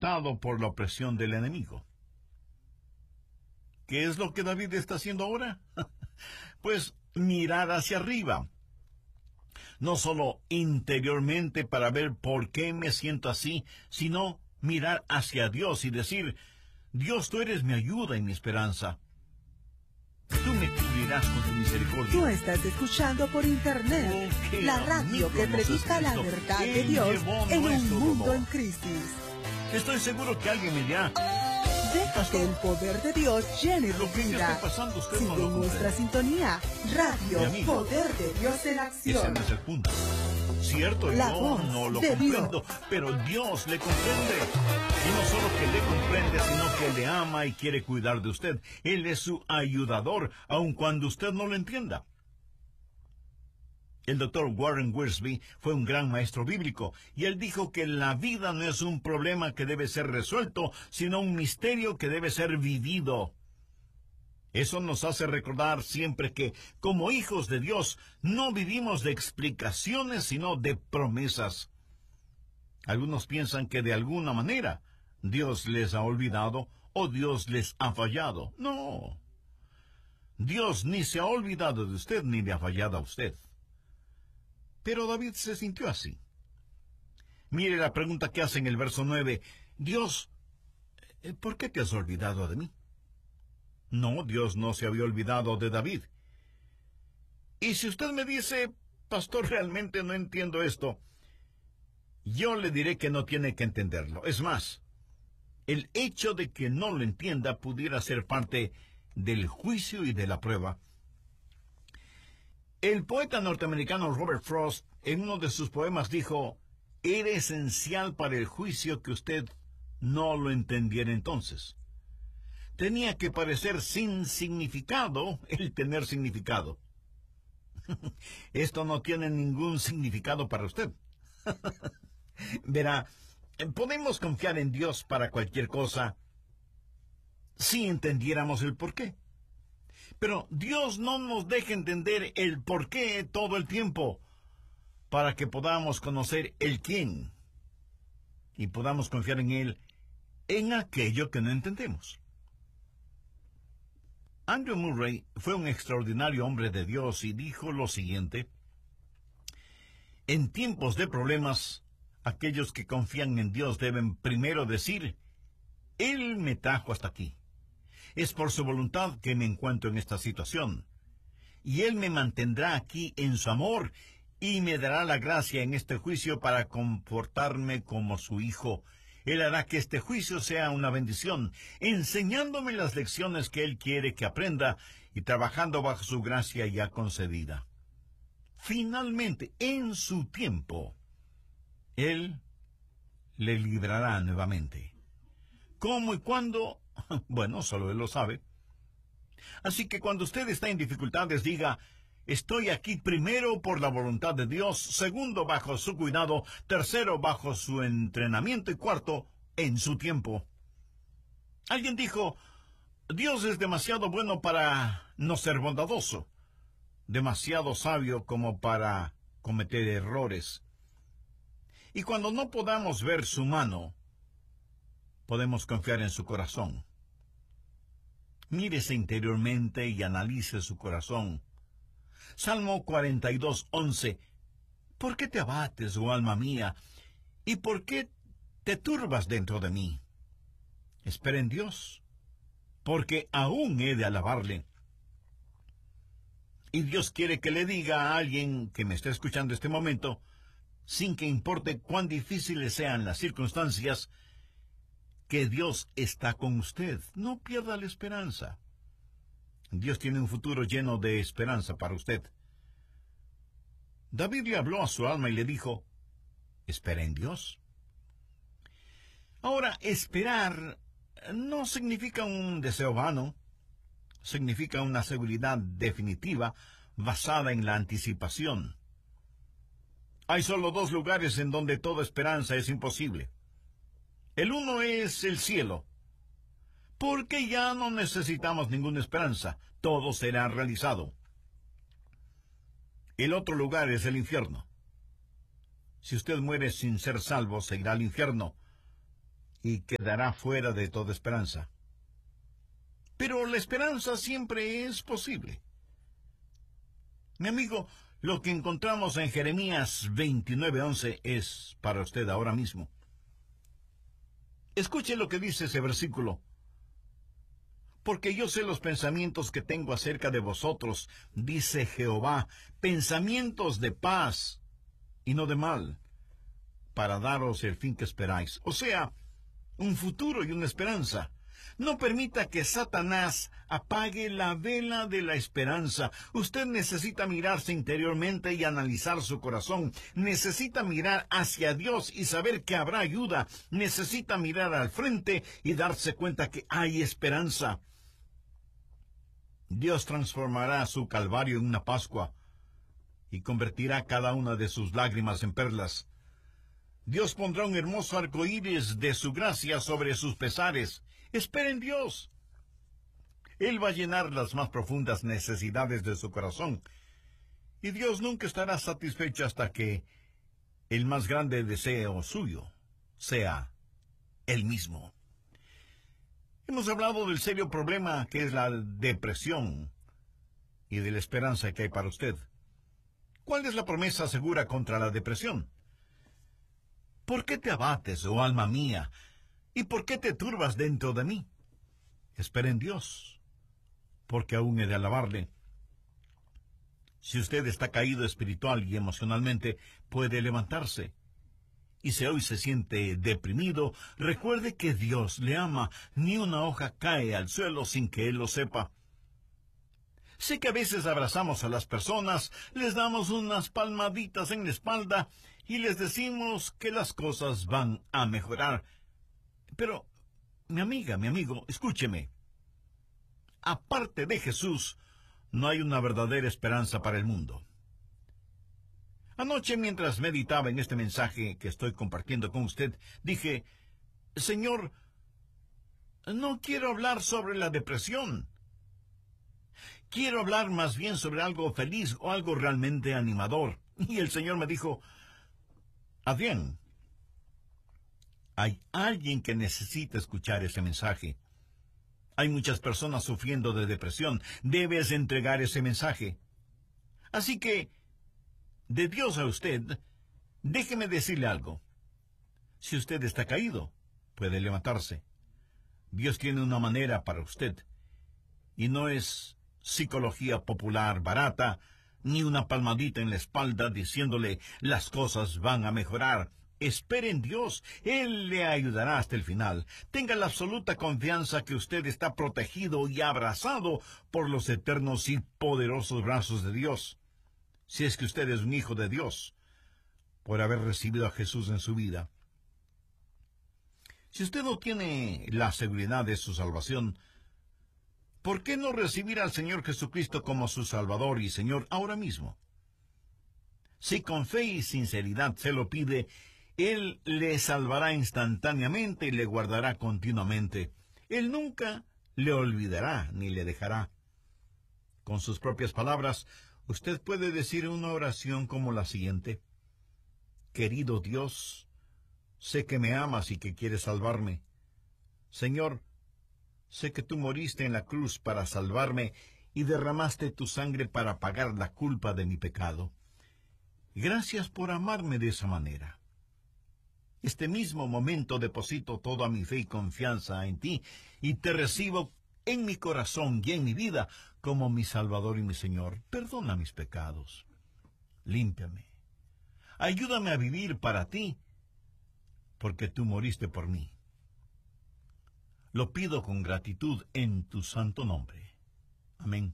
azotado por la opresión del enemigo. ¿Qué es lo que David está haciendo ahora? Pues mirar hacia arriba. No solo interiormente para ver por qué me siento así, sino mirar hacia Dios y decir: Dios, tú eres mi ayuda y mi esperanza. Tú me cubrirás con tu misericordia. Tú estás escuchando por internet la radio que predica la verdad de Dios en un mundo en crisis. Estoy seguro que alguien me dirá: Deja que el poder de Dios llene tu lo que vida. está pasando, usted Sigue no lo nuestra comprende. sintonía. Mi Radio amigo, Poder de Dios en ese acción. no es el punto. Cierto, La yo voz no lo de comprendo, pero Dios le comprende. Y no solo que le comprende, sino que le ama y quiere cuidar de usted. Él es su ayudador, aun cuando usted no lo entienda. El doctor Warren Wiersbe fue un gran maestro bíblico, y él dijo que la vida no es un problema que debe ser resuelto, sino un misterio que debe ser vivido. Eso nos hace recordar siempre que, como hijos de Dios, no vivimos de explicaciones, sino de promesas. Algunos piensan que de alguna manera Dios les ha olvidado o Dios les ha fallado. No. Dios ni se ha olvidado de usted ni le ha fallado a usted. Pero David se sintió así. Mire la pregunta que hace en el verso 9. Dios, ¿por qué te has olvidado de mí? No, Dios no se había olvidado de David. Y si usted me dice: pastor, realmente no entiendo esto, yo le diré que no tiene que entenderlo. Es más, el hecho de que no lo entienda pudiera ser parte del juicio y de la prueba. El poeta norteamericano Robert Frost, en uno de sus poemas, dijo: era esencial para el juicio que usted no lo entendiera entonces. Tenía que parecer sin significado el tener significado. Esto no tiene ningún significado para usted. Verá, podemos confiar en Dios para cualquier cosa si entendiéramos el porqué. Pero Dios no nos deja entender el porqué todo el tiempo, para que podamos conocer el quién y podamos confiar en Él en aquello que no entendemos. Andrew Murray fue un extraordinario hombre de Dios y dijo lo siguiente: en tiempos de problemas, aquellos que confían en Dios deben primero decir: Él me trajo hasta aquí. Es por su voluntad que me encuentro en esta situación. Y Él me mantendrá aquí en su amor y me dará la gracia en este juicio para comportarme como su hijo. Él hará que este juicio sea una bendición, enseñándome las lecciones que Él quiere que aprenda y trabajando bajo su gracia ya concedida. Finalmente, en su tiempo, Él le librará nuevamente. ¿Cómo y cuándo? Bueno, solo Él lo sabe. Así que cuando usted está en dificultades, diga: estoy aquí primero por la voluntad de Dios, segundo bajo su cuidado, tercero bajo su entrenamiento y cuarto en su tiempo. Alguien dijo: Dios es demasiado bueno para no ser bondadoso, demasiado sabio como para cometer errores. Y cuando no podamos ver su mano, podemos confiar en su corazón. Mírese interiormente y analice su corazón. Salmo 42:11. ¿Por qué te abates, oh alma mía? ¿Y por qué te turbas dentro de mí? Espera en Dios, porque aún he de alabarle. Y Dios quiere que le diga a alguien que me está escuchando este momento, sin que importe cuán difíciles sean las circunstancias, que Dios está con usted. No pierda la esperanza. Dios tiene un futuro lleno de esperanza para usted. David le habló a su alma y le dijo: espera en Dios. Ahora, esperar no significa un deseo vano, significa una seguridad definitiva basada en la anticipación. Hay solo dos lugares en donde toda esperanza es imposible. El uno es el cielo, porque ya no necesitamos ninguna esperanza, todo será realizado. El otro lugar es el infierno. Si usted muere sin ser salvo, se irá al infierno. y quedará fuera de toda esperanza. Pero la esperanza siempre es posible. Mi amigo, lo que encontramos en Jeremías 29:11 es para usted ahora mismo. Escuche lo que dice ese versículo. Porque yo sé los pensamientos que tengo acerca de vosotros, dice Jehová, pensamientos de paz y no de mal, para daros el fin que esperáis. O sea, un futuro y una esperanza. No permita que Satanás apague la vela de la esperanza. Usted necesita mirarse interiormente y analizar su corazón. Necesita mirar hacia Dios y saber que habrá ayuda. Necesita mirar al frente y darse cuenta que hay esperanza. Dios transformará su calvario en una Pascua y convertirá cada una de sus lágrimas en perlas. Dios pondrá un hermoso arco iris de su gracia sobre sus pesares. Espera en Dios. Él va a llenar las más profundas necesidades de su corazón. Y Dios nunca estará satisfecho hasta que el más grande deseo suyo sea Él mismo. Hemos hablado del serio problema que es la depresión y de la esperanza que hay para usted. ¿Cuál es la promesa segura contra la depresión? ¿Por qué te abates, oh alma mía? ¿Y por qué te turbas dentro de mí? Espera en Dios, porque aún he de alabarle. Si usted está caído espiritual y emocionalmente, puede levantarse. Y si hoy se siente deprimido, recuerde que Dios le ama. Ni una hoja cae al suelo sin que Él lo sepa. Sé que a veces abrazamos a las personas, les damos unas palmaditas en la espalda y les decimos que las cosas van a mejorar. Pero, mi amiga, mi amigo, escúcheme. Aparte de Jesús, no hay una verdadera esperanza para el mundo. Anoche, mientras meditaba en este mensaje que estoy compartiendo con usted, dije, Señor, no quiero hablar sobre la depresión. Quiero hablar más bien sobre algo feliz o algo realmente animador. Y el Señor me dijo, Adrián, hay alguien que necesita escuchar ese mensaje. Hay muchas personas sufriendo de depresión. Debes entregar ese mensaje. Así que, de Dios a usted, déjeme decirle algo. Si usted está caído, puede levantarse. Dios tiene una manera para usted. Y no es psicología popular barata, ni una palmadita en la espalda diciéndole las cosas van a mejorar. Espere en Dios. Él le ayudará hasta el final. Tenga la absoluta confianza que usted está protegido y abrazado por los eternos y poderosos brazos de Dios. Si es que usted es un hijo de Dios, por haber recibido a Jesús en su vida. Si usted no tiene la seguridad de su salvación, ¿por qué no recibir al Señor Jesucristo como su Salvador y Señor ahora mismo? Si con fe y sinceridad se lo pide, Él le salvará instantáneamente y le guardará continuamente. Él nunca le olvidará ni le dejará. Con sus propias palabras, usted puede decir una oración como la siguiente. Querido Dios, sé que me amas y que quieres salvarme. Señor, sé que tú moriste en la cruz para salvarme y derramaste tu sangre para pagar la culpa de mi pecado. Gracias por amarme de esa manera. Este mismo momento deposito toda mi fe y confianza en ti y te recibo en mi corazón y en mi vida como mi Salvador y mi Señor. Perdona mis pecados. Límpiame. Ayúdame a vivir para ti, porque tú moriste por mí. Lo pido con gratitud en tu santo nombre. Amén.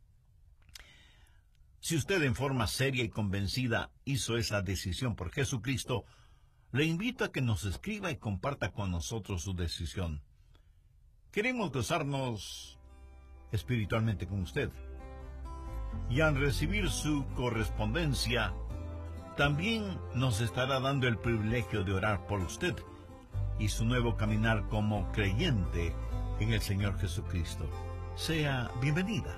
Si usted en forma seria y convencida hizo esa decisión por Jesucristo, le invito a que nos escriba y comparta con nosotros su decisión. Queremos gozarnos espiritualmente con usted. Y al recibir su correspondencia, también nos estará dando el privilegio de orar por usted y su nuevo caminar como creyente en el Señor Jesucristo. Sea bienvenida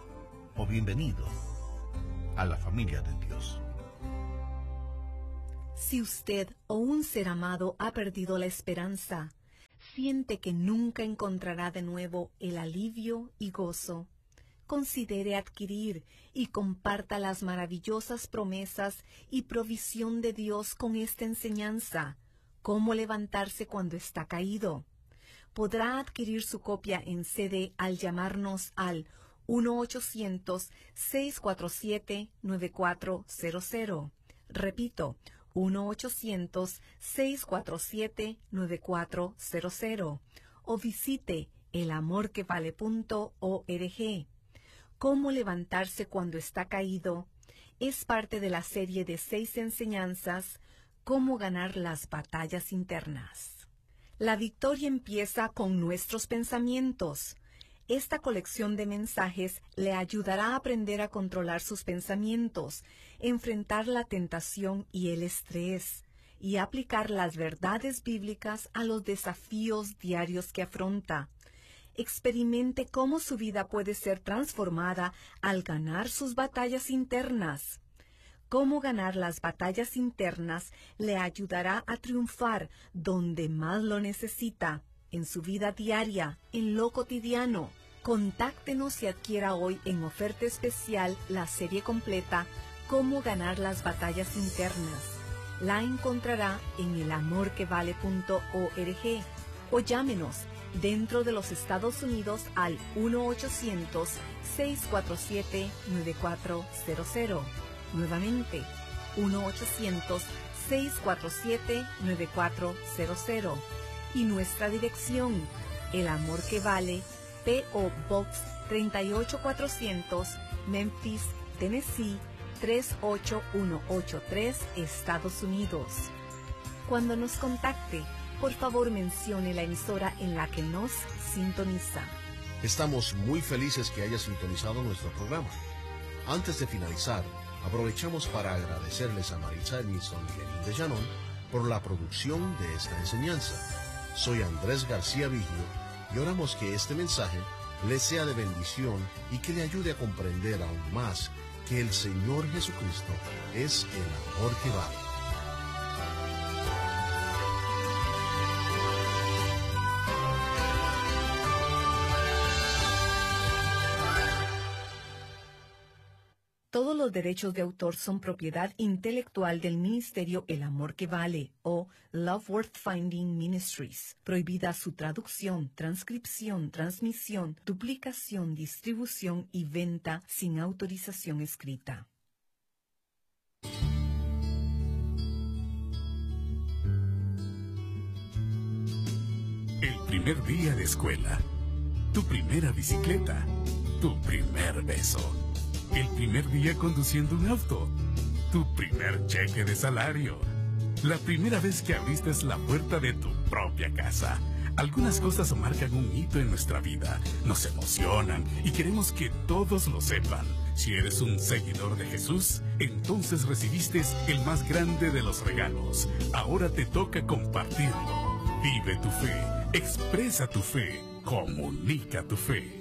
o bienvenido a la familia de Dios. Si usted o un ser amado ha perdido la esperanza, siente que nunca encontrará de nuevo el alivio y gozo, considere adquirir y comparta las maravillosas promesas y provisión de Dios con esta enseñanza, cómo levantarse cuando está caído. Podrá adquirir su copia en CD al llamarnos al 1-800-647-9400. Repito, 1-800-647-9400 o visite elamorquevale.org. Cómo levantarse cuando está caído es parte de la serie de 6 enseñanzas, Cómo ganar las batallas internas. La victoria empieza con nuestros pensamientos. Esta colección de mensajes le ayudará a aprender a controlar sus pensamientos, enfrentar la tentación y el estrés, y aplicar las verdades bíblicas a los desafíos diarios que afronta. Experimente cómo su vida puede ser transformada al ganar sus batallas internas. Cómo ganar las batallas internas le ayudará a triunfar donde más lo necesita, en su vida diaria, en lo cotidiano. Contáctenos y adquiera hoy en oferta especial la serie completa Cómo ganar las batallas internas. La encontrará en elamorquevale.org o llámenos dentro de los Estados Unidos al 1-800-647-9400. Nuevamente, 1-800-647-9400. Y nuestra dirección, El Amor que Vale, P.O. Box 38400, Memphis, Tennessee 38183, Estados Unidos. Cuando nos contacte, por favor mencione la emisora en la que nos sintoniza. Estamos muy felices que haya sintonizado nuestro programa. Antes de finalizar, aprovechamos para agradecerles a Maritza Edmilson y Lenín de Llanón por la producción de esta enseñanza. Soy Andrés García Vigio y oramos que este mensaje le sea de bendición y que le ayude a comprender aún más que el Señor Jesucristo es el amor que vale. Todos los derechos de autor son propiedad intelectual del Ministerio El Amor que Vale o Love Worth Finding Ministries. Prohibida su traducción, transcripción, transmisión, duplicación, distribución y venta sin autorización escrita. El primer día de escuela, tu primera bicicleta, tu primer beso. El primer día conduciendo un auto, tu primer cheque de salario, la primera vez que abriste la puerta de tu propia casa. Algunas cosas marcan un hito en nuestra vida, nos emocionan y queremos que todos lo sepan. Si eres un seguidor de Jesús, entonces recibiste el más grande de los regalos. Ahora te toca compartirlo. Vive tu fe, expresa tu fe, comunica tu fe.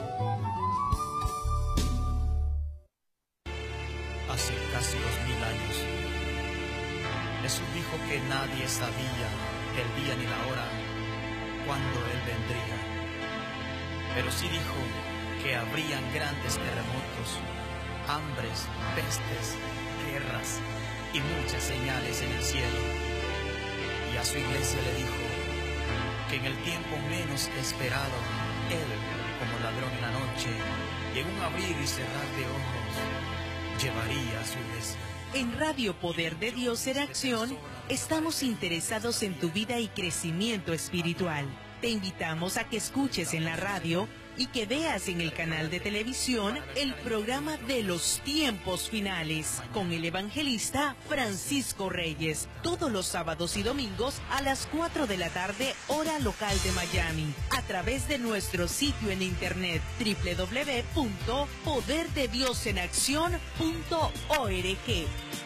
Hace casi 2000 años, Jesús dijo que nadie sabía el día ni la hora cuando Él vendría. Pero sí dijo que habrían grandes terremotos, hambres, pestes, guerras y muchas señales en el cielo. Y a su iglesia le dijo que en el tiempo menos esperado, Él, como ladrón en la noche, y en un abrir y cerrar de ojos, llevaría a su iglesia. En Radio Poder de Dios en Acción, estamos interesados en tu vida y crecimiento espiritual. Te invitamos a que escuches en la radio y que veas en el canal de televisión el programa de los tiempos finales con el evangelista Francisco Reyes, todos los sábados y domingos a las 4 de la tarde, hora local de Miami, a través de nuestro sitio en internet www.poderdediosenaccion.org.